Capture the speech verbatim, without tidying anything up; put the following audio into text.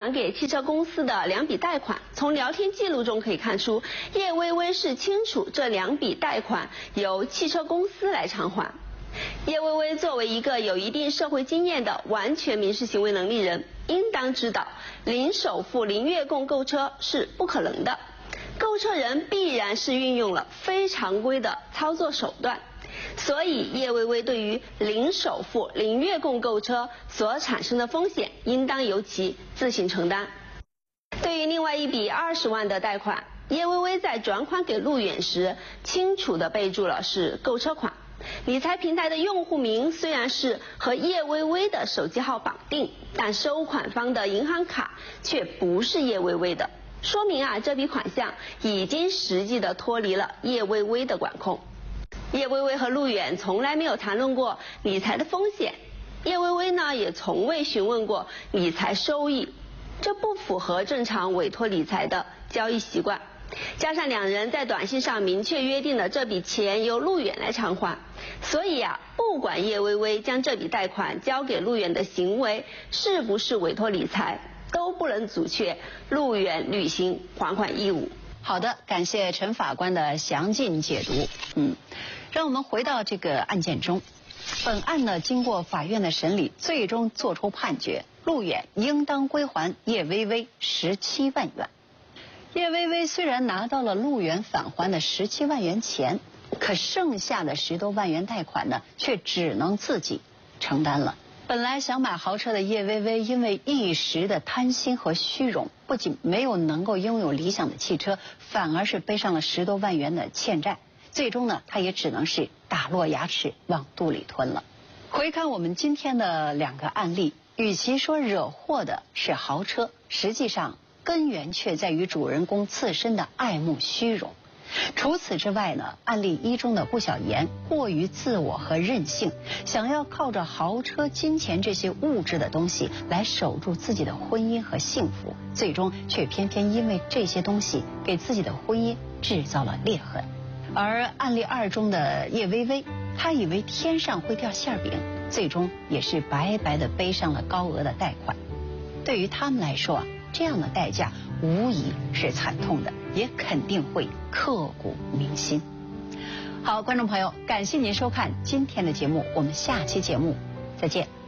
还给汽车公司的两笔贷款，从聊天记录中可以看出，叶薇薇是清楚这两笔贷款由汽车公司来偿还。叶薇薇作为一个有一定社会经验的完全民事行为能力人，应当知道零首付零月供购车是不可能的，购车人必然是运用了非常规的操作手段。所以叶薇薇对于零首付零月供购车所产生的风险，应当由其自行承担。对于另外一笔二十万的贷款，叶薇薇在转款给陆远时，清楚地备注了是购车款。理财平台的用户名虽然是和叶薇薇的手机号绑定，但收款方的银行卡却不是叶薇薇的，说明啊这笔款项已经实际地脱离了叶薇薇的管控。叶薇薇和陆远从来没有谈论过理财的风险，叶薇薇呢也从未询问过理财收益，这不符合正常委托理财的交易习惯。加上两人在短信上明确约定了这笔钱由陆远来偿还，所以啊，不管叶薇薇将这笔贷款交给陆远的行为是不是委托理财，都不能阻却陆远履行还款义务。 好的，感谢陈法官的详尽解读。嗯，让我们回到这个案件中。本案呢，经过法院的审理，最终作出判决，陆远应当归还叶薇薇十七万元。叶薇薇虽然拿到了陆远返还的十七万元钱，可剩下的十多万元贷款呢，却只能自己承担了。本来想买豪车的叶薇薇，因为一时的贪心和虚荣，不仅没有能够拥有理想的汽车，反而是背上了十多万元的欠债。最终呢，她也只能是打落牙齿往肚里吞了。回看我们今天的两个案例，与其说惹祸的是豪车，实际上根源却在于主人公自身的爱慕虚荣。除此之外呢，案例一中的顾晓妍过于自我和任性，想要靠着豪车、金钱这些物质的东西来守住自己的婚姻和幸福，最终却偏偏因为这些东西给自己的婚姻制造了裂痕。而案例二中的叶薇薇，她以为天上会掉馅饼，最终也是白白的背上了高额的贷款。对于他们来说啊，这样的代价无疑是惨痛的，也肯定会刻骨铭心。好，观众朋友，感谢您收看今天的节目，我们下期节目再见。